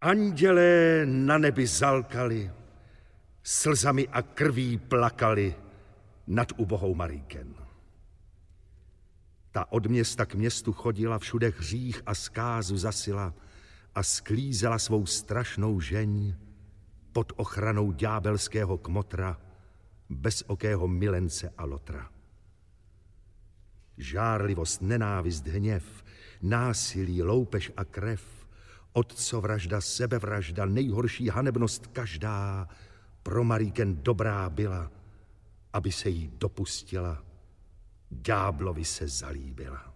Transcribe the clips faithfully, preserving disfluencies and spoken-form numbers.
Andělé na nebi zalkali, slzami a krví plakali nad ubohou Maríken. Ta od města k městu chodila, všude hřích a zkázu zasila a sklízela svou strašnou žeň pod ochranou ďábelského kmotra, bezokého milence a lotra. Žárlivost, nenávist, hněv, násilí, loupež a krev, otcovražda, sebevražda, nejhorší hanebnost každá pro Maríken dobrá byla, aby se jí dopustila, ďáblovi se zalíbila.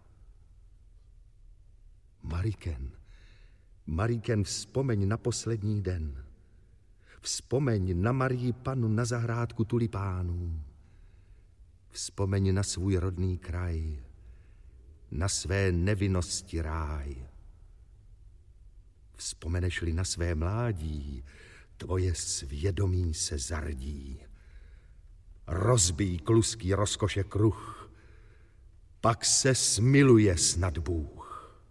Maríken, Maríken, vzpomeň na poslední den. Vzpomeň na Marii Pannu na zahrádku tulipánů. Vzpomeň na svůj rodný kraj, na své nevinnosti ráj. Vzpomeneš-li na své mládí, tvoje svědomí se zardí. Rozbíj kluský rozkoše kruh, pak se smiluje snad Bůh.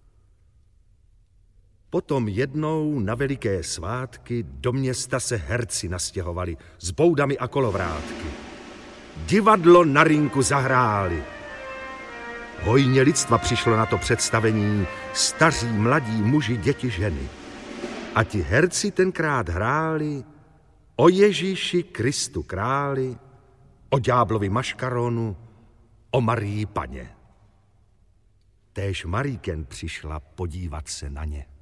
Potom jednou na veliké svátky do města se herci nastěhovali s boudami a kolovrátky. Divadlo na rinku zahráli. Hojně lidstva přišlo na to představení, staří, mladí, muži, děti, ženy. A ti herci tenkrát hráli o Ježíši Kristu králi, o ďáblovi maškaronu, o Marii Panně. Též Maríken přišla podívat se na ně.